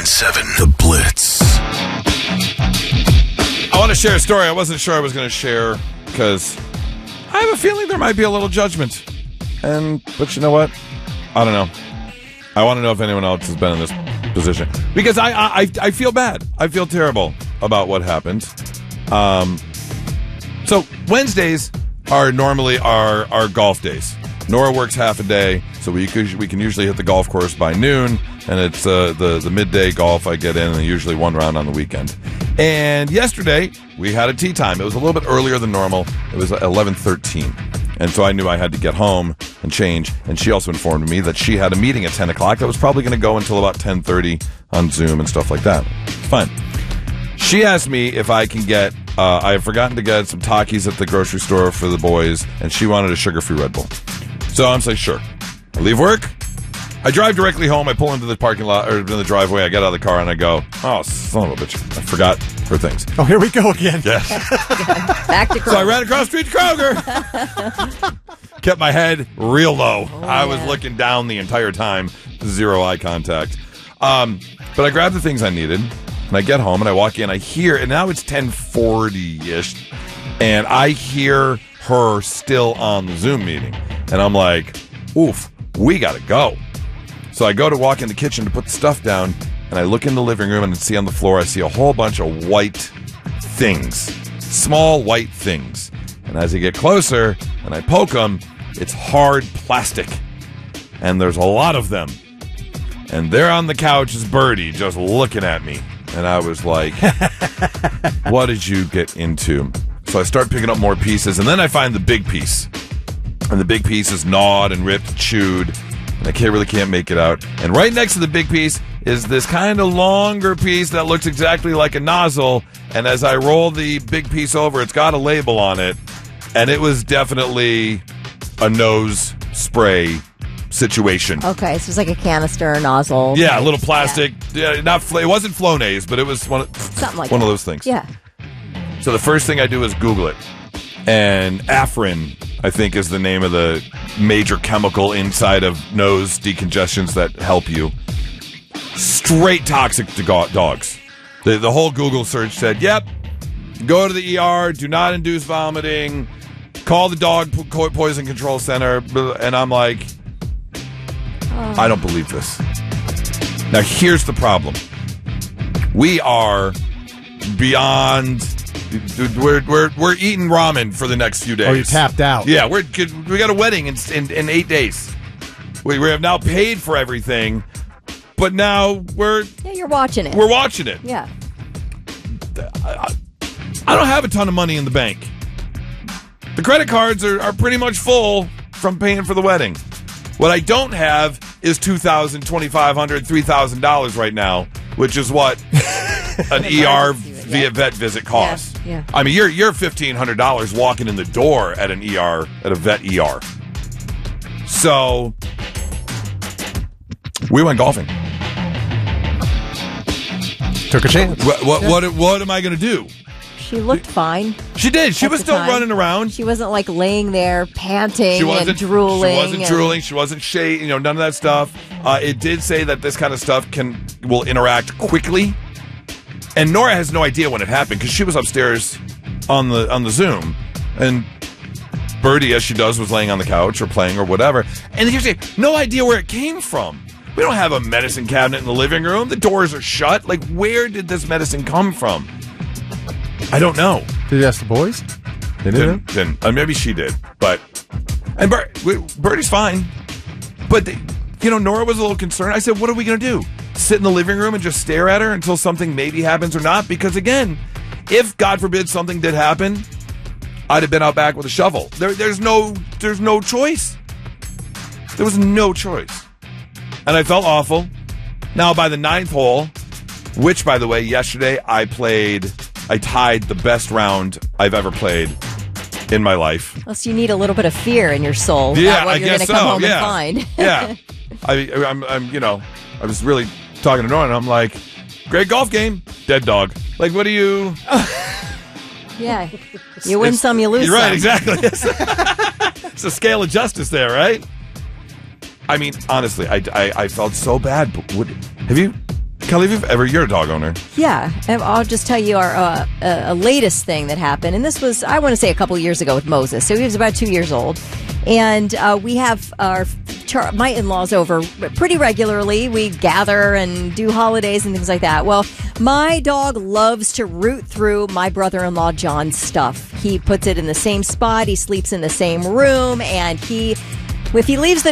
97.7 The Blitz. I want to share a story I wasn't sure I was going to share because I have a feeling there might be a little judgment. But you know what? I don't know. I want to know if anyone else has been in this position. Because I feel bad. I feel terrible about what happened. So Wednesdays are normally our golf days. Nora works half a day, so we can usually hit the golf course by noon, and it's the midday golf I get in, and usually one round on the weekend. And yesterday, we had a tee time. It was a little bit earlier than normal. It was 11:13. And so I knew I had to get home and change. And she also informed me that she had a meeting at 10 o'clock that was probably going to go until about 10:30 on Zoom and stuff like that. Fine. She asked me if I can get, I have forgotten to get some Takis at the grocery store for the boys, and she wanted a sugar-free Red Bull. So I'm saying, sure. I leave work. I drive directly home. I pull into the parking lot, or in the driveway. I get out of the car and I go, oh, son of a bitch. I forgot her things. Oh, here we go again. Yes. Back to Kroger. So I ran across the street to Kroger. Kept my head real low. I was looking down the entire time. Zero eye contact. But I grabbed the things I needed. And I get home and I walk in. I hear, and now it's 10:40-ish. And I hear her still on the Zoom meeting. And I'm like, oof, we got to go. So I go to walk in the kitchen to put the stuff down, and I look in the living room and see on the floor, I see a whole bunch of white things, small white things. And as I get closer and I poke them, it's hard plastic. And there's a lot of them. And there on the couch is Birdie just looking at me. And I was like, what did you get into? So I start picking up more pieces, and then I find the big piece. And the big piece is gnawed and ripped, chewed, and I can't make it out. And right next to the big piece is this kind of longer piece that looks exactly like a nozzle. And as I roll the big piece over, it's got a label on it. And it was definitely a nose spray situation. Okay, so it's like a canister or nozzle. Yeah, a little plastic. Yeah, it wasn't Flonase, but it was something like one that. of those things. Yeah. So the first thing I do is Google it. And Afrin, I think, is the name of the major chemical inside of nose decongestants that help you. Straight toxic to dogs. The whole Google search said, yep, go to the ER, do not induce vomiting, call the dog poison control center. And I'm like, I don't believe this. Now, here's the problem. We are beyond... We're eating ramen for the next few days. Oh, you tapped out. Yeah, we got a wedding in 8 days. We have now paid for everything, but now you're watching it. We're watching it. Yeah. I don't have a ton of money in the bank. The credit cards are pretty much full from paying for the wedding. What I don't have is $2,000, $2,500, $3,000 right now, which is what an ER via vet visit costs. Yeah. I mean, you're $1,500 walking in the door at an ER, at a vet ER. So we went golfing. Took a chance. What am I going to do? She looked fine. She did. She was still running around. She wasn't like laying there panting and drooling. She wasn't drooling. She wasn't shading. None of that stuff. It did say that this kind of stuff will interact quickly. And Nora has no idea when it happened because she was upstairs on the Zoom, and Birdie, as she does, was laying on the couch or playing or whatever. And here's no idea where it came from. We don't have a medicine cabinet in the living room. The doors are shut. Like, where did this medicine come from? I don't know. Did you ask the boys? They didn't. Maybe she did, but Birdie's fine. But Nora was a little concerned. I said, "What are we going to do? Sit in the living room and just stare at her until something maybe happens or not?" Because again, if God forbid something did happen, I'd have been out back with a shovel. There's no choice. There was no choice, and I felt awful. Now by the 9th hole, which by the way, yesterday I tied the best round I've ever played in my life. Well, so you need a little bit of fear in your soul. Yeah, what I you're guess gonna come home yeah. and find. Yeah, I was really talking to Nora, and I'm like, great golf game, dead dog. Like, what do you? Yeah, you win some, you lose you're right, some. exactly. It's a scale of justice there, right? I mean, honestly, I felt so bad. But have you Kelly, you're a dog owner. Yeah, and I'll just tell you our latest thing that happened, and this was, I want to say, a couple years ago with Moses. So he was about 2 years old, and we have my in-laws over pretty regularly. We gather and do holidays and things like that. Well, my dog loves to root through my brother-in-law John's stuff. He puts it in the same spot. He sleeps in the same room, and if he leaves the